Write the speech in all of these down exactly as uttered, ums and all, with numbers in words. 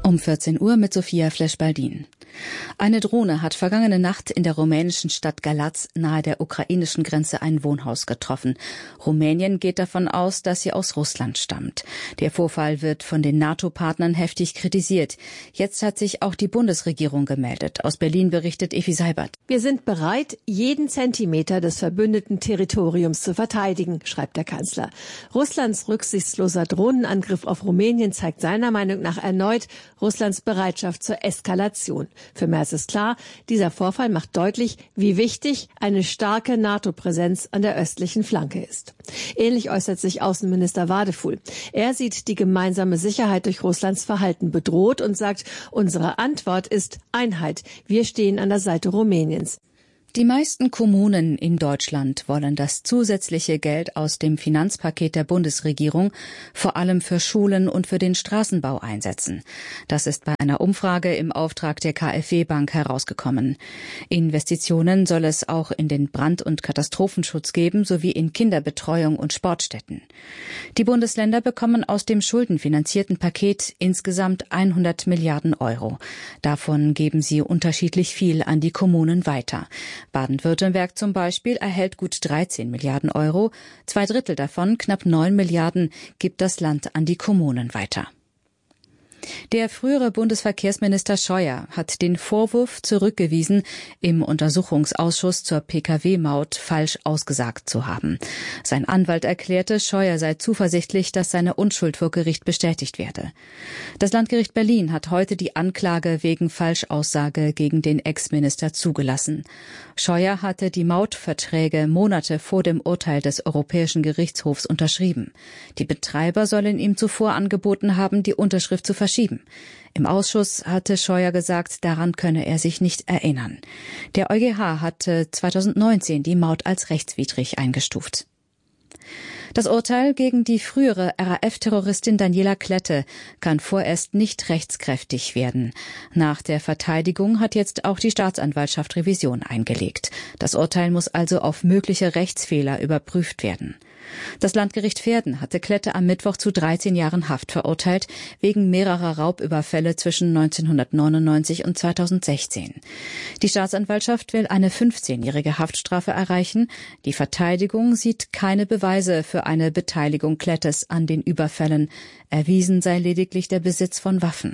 Um vierzehn Uhr mit Sophia Flesch-Baldin. Eine Drohne hat vergangene Nacht in der rumänischen Stadt Galați nahe der ukrainischen Grenze ein Wohnhaus getroffen. Rumänien geht davon aus, dass sie aus Russland stammt. Der Vorfall wird von den NATO-Partnern heftig kritisiert. Jetzt hat sich auch die Bundesregierung gemeldet. Aus Berlin berichtet Effi Seibert. Wir sind bereit, jeden Zentimeter des verbündeten Territoriums zu verteidigen, schreibt der Kanzler. Russlands rücksichtsloser Drohnenangriff auf Rumänien zeigt seiner Meinung nach erneut Russlands Bereitschaft zur Eskalation. Für Merz ist klar, dieser Vorfall macht deutlich, wie wichtig eine starke NATO-Präsenz an der östlichen Flanke ist. Ähnlich äußert sich Außenminister Wadefuhl. Er sieht die gemeinsame Sicherheit durch Russlands Verhalten bedroht und sagt, unsere Antwort ist Einheit. Wir stehen an der Seite Rumäniens. Die meisten Kommunen in Deutschland wollen das zusätzliche Geld aus dem Finanzpaket der Bundesregierung vor allem für Schulen und für den Straßenbau einsetzen. Das ist bei einer Umfrage im Auftrag der KfW-Bank herausgekommen. Investitionen soll es auch in den Brand- und Katastrophenschutz geben, sowie in Kinderbetreuung und Sportstätten. Die Bundesländer bekommen aus dem schuldenfinanzierten Paket insgesamt hundert Milliarden Euro. Davon geben sie unterschiedlich viel an die Kommunen weiter. Baden-Württemberg zum Beispiel erhält gut dreizehn Milliarden Euro. Zwei Drittel davon, knapp neun Milliarden, gibt das Land an die Kommunen weiter. Der frühere Bundesverkehrsminister Scheuer hat den Vorwurf zurückgewiesen, im Untersuchungsausschuss zur Pkw-Maut falsch ausgesagt zu haben. Sein Anwalt erklärte, Scheuer sei zuversichtlich, dass seine Unschuld vor Gericht bestätigt werde. Das Landgericht Berlin hat heute die Anklage wegen Falschaussage gegen den Ex-Minister zugelassen. Scheuer hatte die Mautverträge Monate vor dem Urteil des Europäischen Gerichtshofs unterschrieben. Die Betreiber sollen ihm zuvor angeboten haben, die Unterschrift zu verschieben. Im Ausschuss hatte Scheuer gesagt, daran könne er sich nicht erinnern. Der EuGH hatte zweitausendneunzehn die Maut als rechtswidrig eingestuft. Das Urteil gegen die frühere R A F-Terroristin Daniela Klette kann vorerst nicht rechtskräftig werden. Nach der Verteidigung hat jetzt auch die Staatsanwaltschaft Revision eingelegt. Das Urteil muss also auf mögliche Rechtsfehler überprüft werden. Das Landgericht Verden hatte Klette am Mittwoch zu dreizehn Jahren Haft verurteilt, wegen mehrerer Raubüberfälle zwischen neunzehnhundertneunundneunzig und zweitausendsechzehn. Die Staatsanwaltschaft will eine fünfzehnjährige Haftstrafe erreichen. Die Verteidigung sieht keine Beweise für eine Beteiligung Klettes an den Überfällen. Erwiesen sei lediglich der Besitz von Waffen.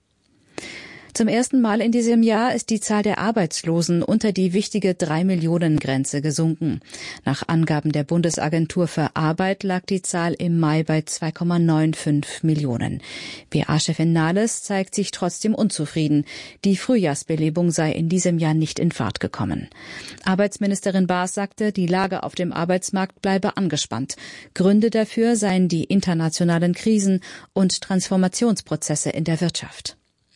Zum ersten Mal in diesem Jahr ist die Zahl der Arbeitslosen unter die wichtige drei-Millionen-Grenze gesunken. Nach Angaben der Bundesagentur für Arbeit lag die Zahl im Mai bei zwei Komma fünfundneunzig Millionen. B A-Chefin Nahles zeigt sich trotzdem unzufrieden. Die Frühjahrsbelebung sei in diesem Jahr nicht in Fahrt gekommen. Arbeitsministerin Baas sagte, die Lage auf dem Arbeitsmarkt bleibe angespannt. Gründe dafür seien die internationalen Krisen und Transformationsprozesse in der Wirtschaft.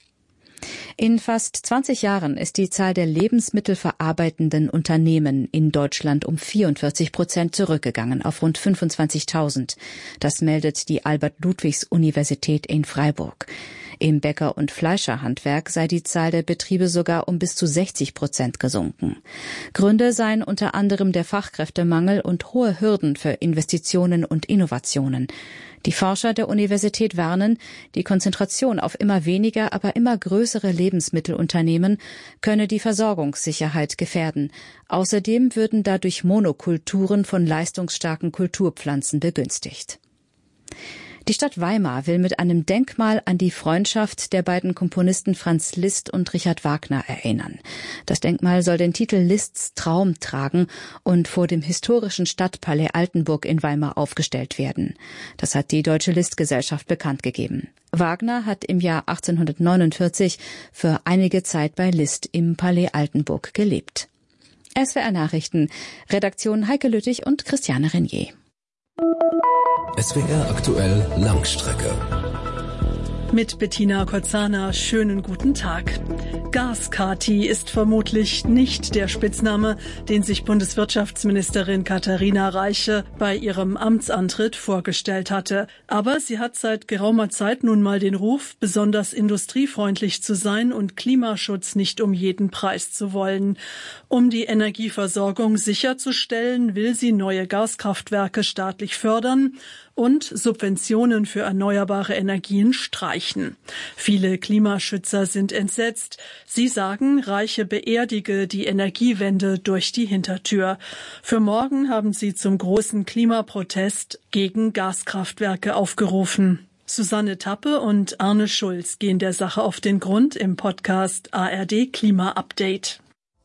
In fast zwanzig Jahren ist die Zahl der lebensmittelverarbeitenden Unternehmen in Deutschland um vierundvierzig Prozent zurückgegangen auf rund fünfundzwanzigtausend. Das meldet die Albert-Ludwigs-Universität in Freiburg. Im Bäcker- und Fleischerhandwerk sei die Zahl der Betriebe sogar um bis zu sechzig Prozent gesunken. Gründe seien unter anderem der Fachkräftemangel und hohe Hürden für Investitionen und Innovationen. Die Forscher der Universität warnen, die Konzentration auf immer weniger, aber immer größere Lebensmittelunternehmen könne die Versorgungssicherheit gefährden. Außerdem würden dadurch Monokulturen von leistungsstarken Kulturpflanzen begünstigt. Die Stadt Weimar will mit einem Denkmal an die Freundschaft der beiden Komponisten Franz Liszt und Richard Wagner erinnern. Das Denkmal soll den Titel Liszts Traum tragen und vor dem historischen Stadtpalais Altenburg in Weimar aufgestellt werden. Das hat die Deutsche Liszt-Gesellschaft bekannt gegeben. Wagner hat im Jahr achtzehnhundertneunundvierzig für einige Zeit bei Liszt im Palais Altenburg gelebt. S W R Nachrichten, Redaktion Heike Lüttich und Christiane Renier. S W R aktuell Langstrecke. Mit Bettina Kozana, schönen guten Tag. Gaskati ist vermutlich nicht der Spitzname, den sich Bundeswirtschaftsministerin Katharina Reiche bei ihrem Amtsantritt vorgestellt hatte. Aber sie hat seit geraumer Zeit nun mal den Ruf, besonders industriefreundlich zu sein und Klimaschutz nicht um jeden Preis zu wollen. Um die Energieversorgung sicherzustellen, will sie neue Gaskraftwerke staatlich fördern und Subventionen für erneuerbare Energien streichen. Viele Klimaschützer sind entsetzt. Sie sagen, Reiche beerdige die Energiewende durch die Hintertür. Für morgen haben sie zum großen Klimaprotest gegen Gaskraftwerke aufgerufen. Susanne Tappe und Arne Schulz gehen der Sache auf den Grund im Podcast A R D Klima Update.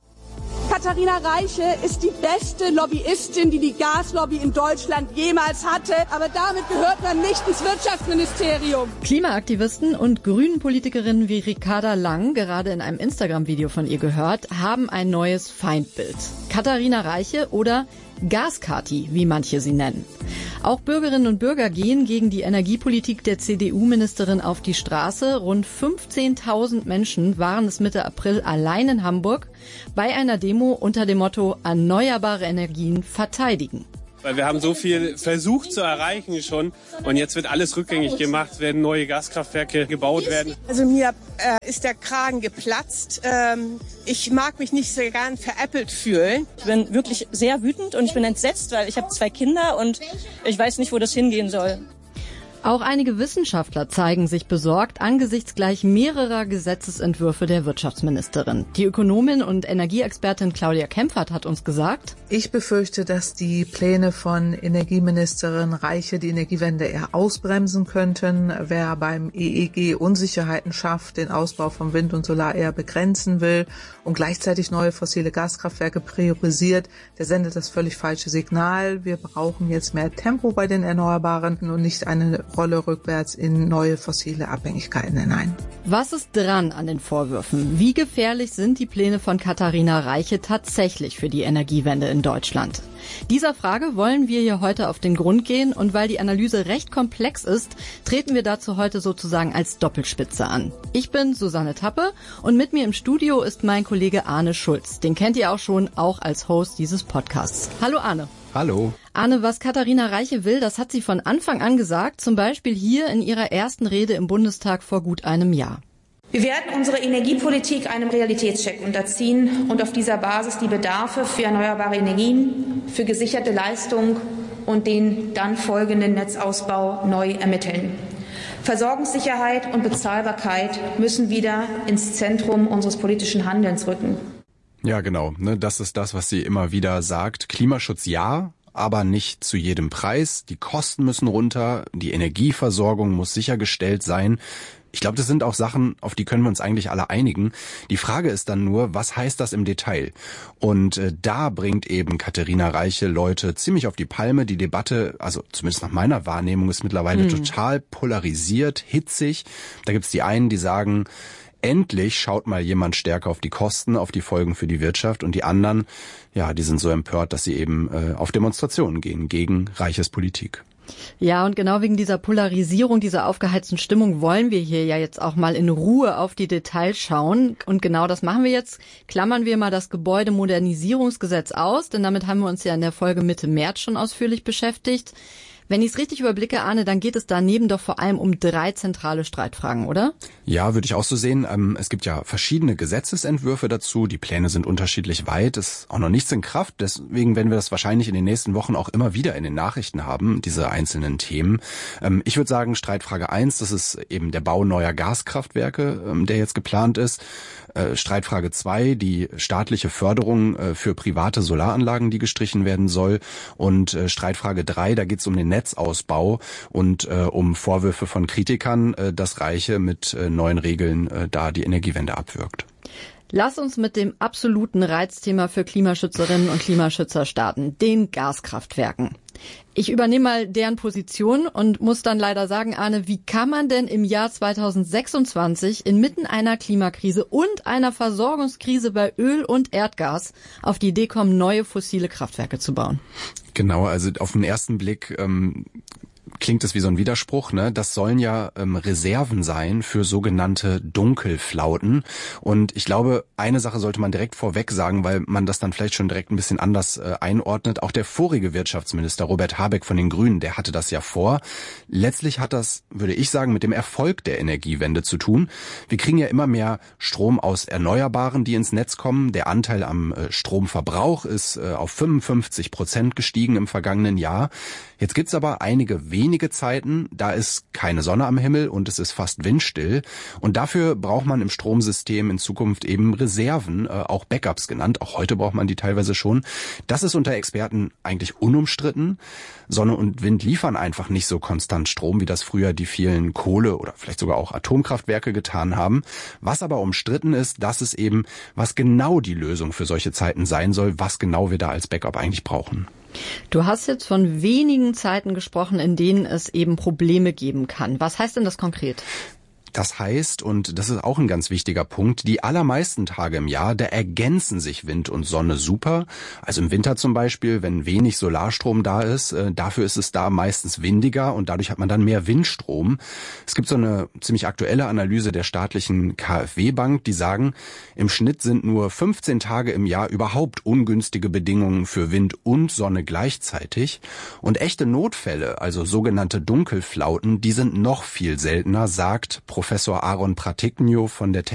Katharina Reiche ist die beste Lobbyistin, die die Gaslobby in Deutschland jemals hatte. Aber damit gehört man nicht ins Wirtschaftsministerium. Klimaaktivisten und Grünen-Politikerinnen wie Ricarda Lang, gerade in einem Instagram-Video von ihr gehört, haben ein neues Feindbild. Katharina Reiche oder Gaskati, wie manche sie nennen. Auch Bürgerinnen und Bürger gehen gegen die Energiepolitik der C D U-Ministerin auf die Straße. Rund fünfzehntausend Menschen waren es Mitte April allein in Hamburg bei einer Demo unter dem Motto Erneuerbare Energien verteidigen. Weil wir haben so viel versucht zu erreichen schon und jetzt wird alles rückgängig gemacht, werden neue Gaskraftwerke gebaut werden. Also mir äh, ist der Kragen geplatzt. Ähm, ich mag mich nicht so gern veräppelt fühlen. Ich bin wirklich sehr wütend und ich bin entsetzt, weil ich habe zwei Kinder und ich weiß nicht, wo das hingehen soll. Auch einige Wissenschaftler zeigen sich besorgt angesichts gleich mehrerer Gesetzesentwürfe der Wirtschaftsministerin. Die Ökonomin und Energieexpertin Claudia Kempfert hat uns gesagt: Ich befürchte, dass die Pläne von Energieministerin Reiche die Energiewende eher ausbremsen könnten. Wer beim E E G Unsicherheiten schafft, den Ausbau von Wind und Solar eher begrenzen will und gleichzeitig neue fossile Gaskraftwerke priorisiert, der sendet das völlig falsche Signal. Wir brauchen jetzt mehr Tempo bei den Erneuerbaren und nicht eine Rolle rückwärts in neue fossile Abhängigkeiten hinein. Was ist dran an den Vorwürfen? Wie gefährlich sind die Pläne von Katharina Reiche tatsächlich für die Energiewende in Deutschland? Dieser Frage wollen wir hier heute auf den Grund gehen und weil die Analyse recht komplex ist, treten wir dazu heute sozusagen als Doppelspitze an. Ich bin Susanne Tappe und mit mir im Studio ist mein Kollege Arne Schulz. Den kennt ihr auch schon, auch als Host dieses Podcasts. Hallo Arne. Hallo. Arne, was Katharina Reiche will, das hat sie von Anfang an gesagt, zum Beispiel hier in ihrer ersten Rede im Bundestag vor gut einem Jahr. Wir werden unsere Energiepolitik einem Realitätscheck unterziehen und auf dieser Basis die Bedarfe für erneuerbare Energien, für gesicherte Leistung und den dann folgenden Netzausbau neu ermitteln. Versorgungssicherheit und Bezahlbarkeit müssen wieder ins Zentrum unseres politischen Handelns rücken. Ja, genau. Ne, das ist das, was sie immer wieder sagt. Klimaschutz ja, aber nicht zu jedem Preis. Die Kosten müssen runter, die Energieversorgung muss sichergestellt sein. Ich glaube, das sind auch Sachen, auf die können wir uns eigentlich alle einigen. Die Frage ist dann nur, was heißt das im Detail? Und äh, da bringt eben Katharina Reiche Leute ziemlich auf die Palme. Die Debatte, also zumindest nach meiner Wahrnehmung, ist mittlerweile hm. total polarisiert, hitzig. Da gibt's die einen, die sagen, endlich schaut mal jemand stärker auf die Kosten, auf die Folgen für die Wirtschaft und die anderen, ja, die sind so empört, dass sie eben äh, auf Demonstrationen gehen gegen Reiches Politik. Ja, und genau wegen dieser Polarisierung, dieser aufgeheizten Stimmung wollen wir hier ja jetzt auch mal in Ruhe auf die Details schauen. Und genau das machen wir jetzt. Klammern wir mal das Gebäudemodernisierungsgesetz aus, denn damit haben wir uns ja in der Folge Mitte März schon ausführlich beschäftigt. Wenn ich es richtig überblicke, Arne, dann geht es daneben doch vor allem um drei zentrale Streitfragen, oder? Ja, würde ich auch so sehen. Es gibt ja verschiedene Gesetzesentwürfe dazu. Die Pläne sind unterschiedlich weit. Es ist auch noch nichts in Kraft. Deswegen werden wir das wahrscheinlich in den nächsten Wochen auch immer wieder in den Nachrichten haben, diese einzelnen Themen. Ich würde sagen, Streitfrage eins, das ist eben der Bau neuer Gaskraftwerke, der jetzt geplant ist. Streitfrage zwei, die staatliche Förderung für private Solaranlagen, die gestrichen werden soll. Und Streitfrage drei, da geht es um den Netzausbau und äh, um Vorwürfe von Kritikern, äh, dass Reiche mit äh, neuen Regeln äh, da die Energiewende abwirkt. Lass uns mit dem absoluten Reizthema für Klimaschützerinnen und Klimaschützer starten, den Gaskraftwerken. Ich übernehme mal deren Position und muss dann leider sagen, Arne, wie kann man denn im Jahr zweitausendsechsundzwanzig inmitten einer Klimakrise und einer Versorgungskrise bei Öl und Erdgas auf die Idee kommen, neue fossile Kraftwerke zu bauen? Genau, also auf den ersten Blick ähm, klingt es wie so ein Widerspruch, ne? Das sollen ja ähm, Reserven sein für sogenannte Dunkelflauten. Und ich glaube, eine Sache sollte man direkt vorweg sagen, weil man das dann vielleicht schon direkt ein bisschen anders äh, einordnet. Auch der vorige Wirtschaftsminister Robert Habeck von den Grünen, der hatte das ja vor. Letztlich hat das, würde ich sagen, mit dem Erfolg der Energiewende zu tun. Wir kriegen ja immer mehr Strom aus Erneuerbaren, die ins Netz kommen. Der Anteil am äh, Stromverbrauch ist äh, auf fünfundfünfzig Prozent gestiegen im vergangenen Jahr. Jetzt gibt's aber einige wenige wenige Zeiten, da ist keine Sonne am Himmel und es ist fast windstill. Und dafür braucht man im Stromsystem in Zukunft eben Reserven, äh, auch Backups genannt. Auch heute braucht man die teilweise schon. Das ist unter Experten eigentlich unumstritten. Sonne und Wind liefern einfach nicht so konstant Strom, wie das früher die vielen Kohle- oder vielleicht sogar auch Atomkraftwerke getan haben. Was aber umstritten ist, das ist eben, was genau die Lösung für solche Zeiten sein soll, was genau wir da als Backup eigentlich brauchen. Du hast jetzt von wenigen Zeiten gesprochen, in denen es eben Probleme geben kann. Was heißt denn das konkret? Das heißt, und das ist auch ein ganz wichtiger Punkt, die allermeisten Tage im Jahr, da ergänzen sich Wind und Sonne super. Also im Winter zum Beispiel, wenn wenig Solarstrom da ist, äh, dafür ist es da meistens windiger und dadurch hat man dann mehr Windstrom. Es gibt so eine ziemlich aktuelle Analyse der staatlichen K f W-Bank, die sagen, im Schnitt sind nur fünfzehn Tage im Jahr überhaupt ungünstige Bedingungen für Wind und Sonne gleichzeitig. Und echte Notfälle, also sogenannte Dunkelflauten, die sind noch viel seltener, sagt Professor Aaron Pratiknio von der